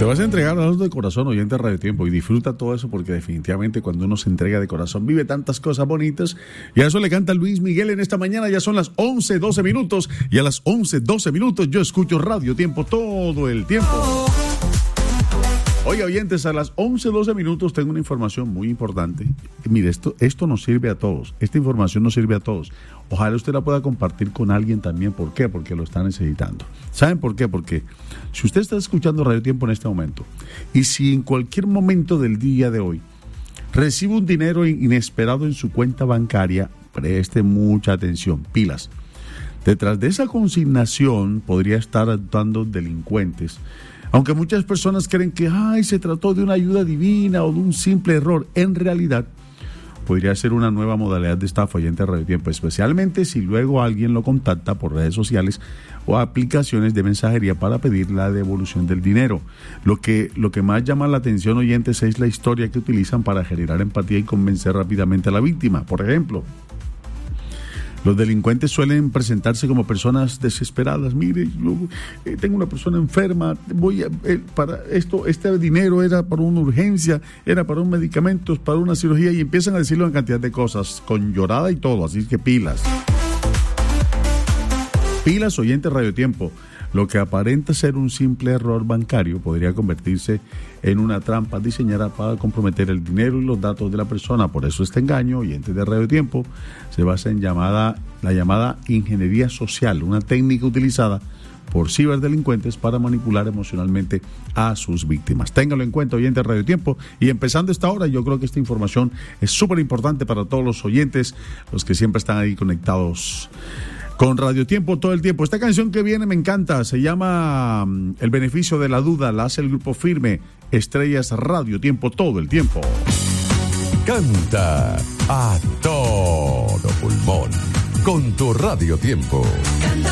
Te vas a entregar a los de corazón, oyente Radio Tiempo, y disfruta todo eso porque definitivamente cuando uno se entrega de corazón vive tantas cosas bonitas. Y a eso le canta Luis Miguel en esta mañana. Ya son las 11:12 minutos y a las 11:12 minutos yo escucho Radio Tiempo todo el tiempo. Oye, oyentes, a las 11:12 minutos tengo una información muy importante. Mire, esto nos sirve a todos. Esta información nos sirve a todos. Ojalá usted la pueda compartir con alguien también. ¿Por qué? Porque lo está necesitando. ¿Saben por qué? Porque si usted está escuchando Radio Tiempo en este momento y si en cualquier momento del día de hoy recibe un dinero inesperado en su cuenta bancaria, preste mucha atención, pilas. Detrás de esa consignación podría estar actuando delincuentes. Aunque muchas personas creen que se trató de una ayuda divina o de un simple error, en realidad podría ser una nueva modalidad de estafa, oyente de Radio Tiempo, especialmente si luego alguien lo contacta por redes sociales o aplicaciones de mensajería para pedir la devolución del dinero. Lo que más llama la atención, oyentes, es la historia que utilizan para generar empatía y convencer rápidamente a la víctima. Por ejemplo, los delincuentes suelen presentarse como personas desesperadas. Mire, yo tengo una persona enferma, para esto, este dinero era para una urgencia, era para un medicamento, para una cirugía, y empiezan a decirle una cantidad de cosas, con llorada y todo, así que pilas. Pilas, oyente Radio Tiempo. Lo que aparenta ser un simple error bancario podría convertirse en una trampa diseñada para comprometer el dinero y los datos de la persona. Por eso este engaño, oyentes de Radio Tiempo, se basa en la llamada ingeniería social, una técnica utilizada por ciberdelincuentes para manipular emocionalmente a sus víctimas. Ténganlo en cuenta, oyentes de Radio Tiempo. Y empezando esta hora, yo creo que esta información es súper importante para todos los oyentes, los que siempre están ahí conectados con Radio Tiempo todo el tiempo. Esta canción que viene me encanta, se llama El beneficio de la duda, la hace el grupo Firme, Estrellas Radio Tiempo todo el tiempo. Canta a todo pulmón con tu Radio Tiempo.